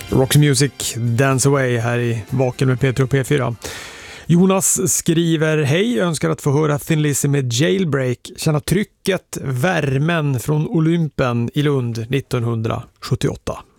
Rock Music Dance Away här i Vaken med Peter och P4. Jonas skriver: hej, önskar att få höra Thin Lizzy med Jailbreak, känna trycket, värmen från Olympen i Lund 1978.